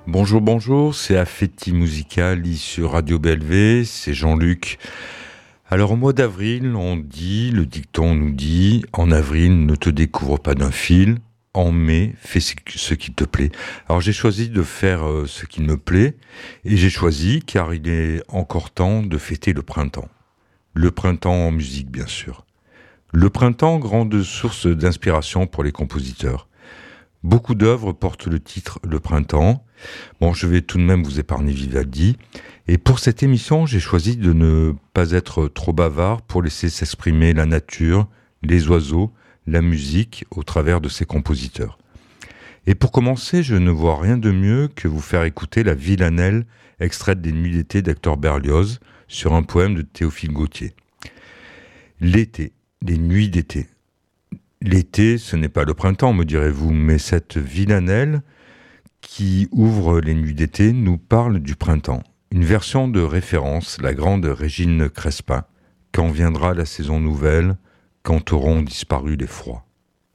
Bonjour, bonjour, c'est Affetti Musicali sur Radio BLV, c'est Jean-Luc. Alors au mois d'avril, on dit, le dicton nous dit, en avril, ne te découvre pas d'un fil, en mai, fais ce qui te plaît. Alors j'ai choisi de faire ce qui me plaît, et j'ai choisi car il est encore temps de fêter le printemps. Le printemps en musique, bien sûr. Le printemps, grande source d'inspiration pour les compositeurs. Beaucoup d'œuvres portent le titre Le Printemps. Bon, je vais tout de même vous épargner Vivaldi. Et pour cette émission, j'ai choisi de ne pas être trop bavard pour laisser s'exprimer la nature, les oiseaux, la musique au travers de ces compositeurs. Et pour commencer, je ne vois rien de mieux que vous faire écouter la Villanelle, extraite des Nuits d'été d'Hector Berlioz, sur un poème de Théophile Gautier. L'été, les nuits d'été. L'été, ce n'est pas le printemps, me direz-vous, mais cette villanelle qui ouvre les nuits d'été nous parle du printemps. Une version de référence, la grande Régine Crespin. Quand viendra la saison nouvelle, quand auront disparu les froids.